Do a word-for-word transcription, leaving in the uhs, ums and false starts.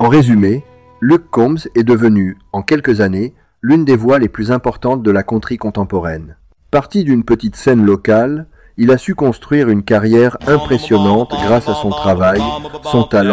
En résumé, Luke Combs est devenu, en quelques années, l'une des voix les plus importantes de la country contemporaine. Parti d'une petite scène locale, il a su construire une carrière impressionnante grâce à son travail, son talent